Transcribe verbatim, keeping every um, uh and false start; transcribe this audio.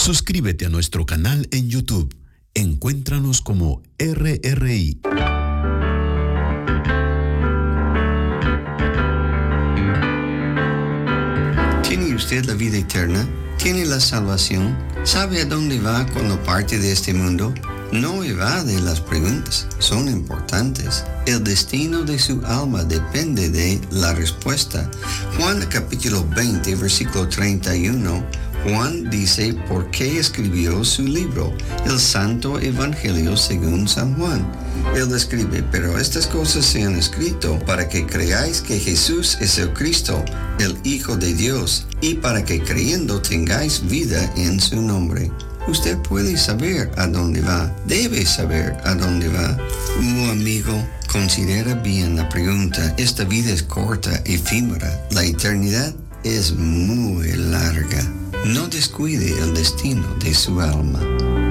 Suscríbete a nuestro canal en YouTube. Encuéntranos como R R I. ¿Tiene usted la vida eterna? ¿Tiene la salvación? ¿Sabe a dónde va cuando parte de este mundo? No evade las preguntas, son importantes. El destino de su alma depende de la respuesta. Juan capítulo veinte, versículo treinta y uno, Juan dice por qué escribió su libro, el Santo Evangelio según San Juan. Él escribe, pero estas cosas se han escrito para que creáis que Jesús es el Cristo, el Hijo de Dios, y para que creyendo tengáis vida en su nombre. Usted puede saber a dónde va, debe saber a dónde va. Oh, amigo, considera bien la pregunta. Esta vida es corta, efímera. La eternidad es muy larga. No descuide el destino de su alma.